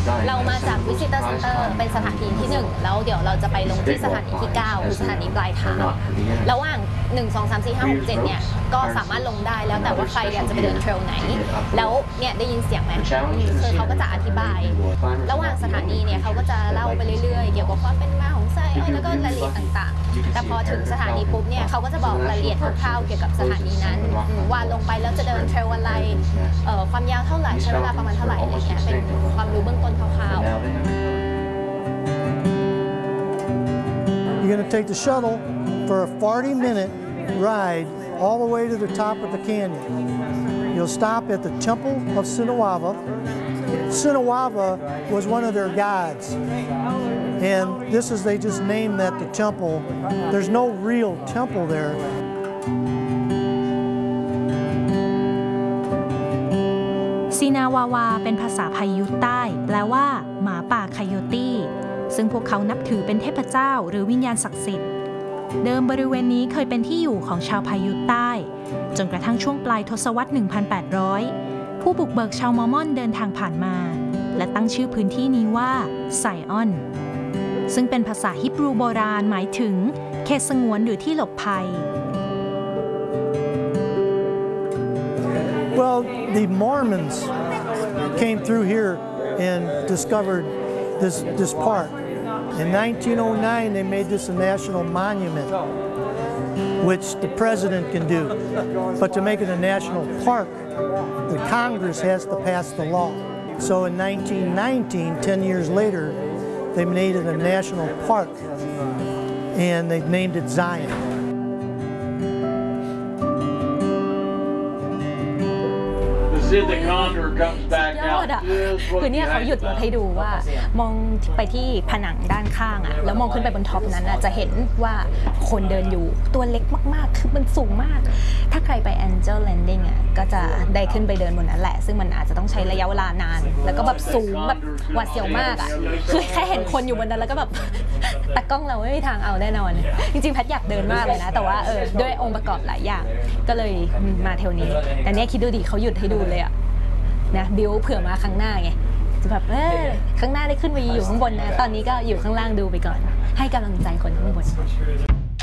เรามาจาก Visitor Center เป็นสถานีที่ 1แล้วเดี๋ยวเราจะไปลงที่สถานีที่9คือสถานีปลายทางระหว่าง1 2 3 4 5 6 7เนี่ยก็สามารถลงได้แล้วแต่ว่าใครอยากจะไปเดินเทรลไหนแล้วเนี่ยได้ยินเสียงไหมคือเขาก็จะอธิบายระหว่างสถานีเนี่ยเขาก็จะเล่าไปเรื่อยๆเกี่ยวกับความเป็นมาของไส้แล้วก็รายละเอียดต่างๆแต่พอถึงสถานีปุ๊บเนี่ยเขาก็จะบอกรายละเอียดคร่าวๆเกี่ยวกับสถานีนั้นว่าลงไปแล้วจะเดินเทรลอะไรความยาวเท่าไหร่ใช้เวลาประมาณเท่าไหร่อะไรเงี้ยเป็นความรู้เบื้องต้นคร่าวๆ You're going to take the shuttle for a 40-minute ride all the way to the top of the canyon. You'll stop at the Temple of Sinawava. Sinawava was one of their gods. And this is, they just named that the temple. There's no real temple there. ซีนาวาวาเป็นภาษาพายุใต้แปลว่าหมาป่าคโยตี้ซึ่งพวกเขานับถือเป็นเทพเจ้าหรือวิญญาณศักดิ์สิทธิ์เดิมบริเวณนี้เคยเป็นที่อยู่ของชาวพายุใต้จนกระทั่งช่วงปลายทศวรรษ 1800 ผู้บุกเบิกชาวมอร์มอนเดินทางผ่านมาและตั้งชื่อพื้นที่นี้ว่าไซออนซึ่งเป็นภาษาฮิบรูโบราณหมายถึงเขตสงวนหรือที่หลบภัย Well, the Mormons came through here and discovered this park. In 1909, they made this a national monument, which the president can do. But to make it a national park, the Congress has to pass the law. So in 1919, 10 years later, they made it a national park, and they named it Zion. สุดยอดอ่ะคือเนี่ยเขาหยุดรถให้ดูว่ามองไปที่ผนังด้านข้างอ่ะแล้วมองขึ้นไปบนท็อปนั้นจะเห็นว่าคนเดินอยู่ตัวเล็กมากๆคือมันสูงมากถ้าใครไป Angel Landing อ่ะก็จะได้ขึ้นไปเดินบนนั้นแหละซึ่งมันอาจจะต้องใช้ระยะเวลานานแล้วก็แบบสูงแบบหวาดเสียวมากอ่ะคือแค่เห็นคนอยู่บนนั้นแล้วก็แบบตากล้องเราไม่มีทางเอาแน่นอนจริงๆแพทอยากเดินมากเลยนะแต่ว่าด้วยองค์ประกอบหลายอย่างก็เลยมาเทวนี้แต่เนี่ยคิดดูดิเขาหยุดให้ดูเลยอะนะบิวเผื่อมาครั้งหน้าไงจะแบบข้างหน้าได้ขึ้นไปอยู่ข้างบนนะตอนนี้ก็อยู่ข้างล่างดูไปก่อนให้กำลังใจคนข้างบน